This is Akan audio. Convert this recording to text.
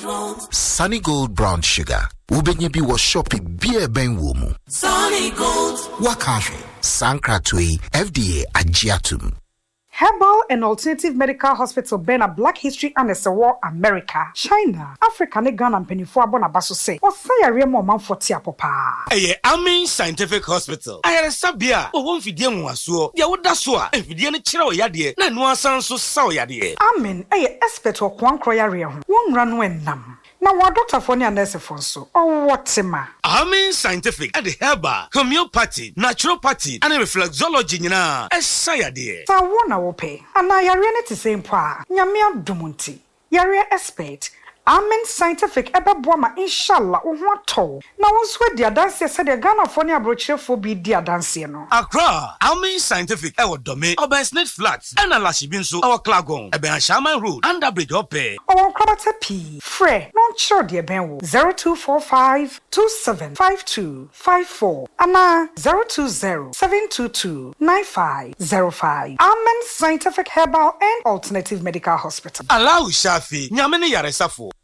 Sunny Gold Brown Sugar. Ubenye bi wo shopping beer ben womu. Sunny Gold. Wakafe. Sankratui. FDA Agiatum. Herbal and Alternative Medical Hospital Ben a Black History and War America, China, Africa ne Ghana penifo abona baso say. Osaya remo manfo ti apopa. Amin Scientific Hospital. Ayere sabia o won fidie nwaso. Dia woda so a fidie ne kire o yade na no asan so sa o yade. Amen. Expert o kwankro yare ho. Won ra no enam. Na wa doctor for ne nurse for so. O wotima. Amin Scientific at the herbal, homeopathy, naturopathy, and reflexology nyina. Esayade. Sa wona wo pe. Ana yare ne ti se mpo a. Nyame adumunti. Yare expert. Amen Scientific ebeboama inshallah wo ho ato. Na wo so di adanse se de Ghana for ne abrochirefo bi di adanse no. Accra, Amin Scientific e wo dome, Obersnet Flats, and Alashibi nso e wo Klagon, e be Shaman Road, Underbridge ope. O krabata P. Fre, non sure de ben wo 0245 275254 ana 020 722 9505. Amen Scientific Herbal and Alternative Medical Hospital. Allow Shafi, nyame ne yaresafo.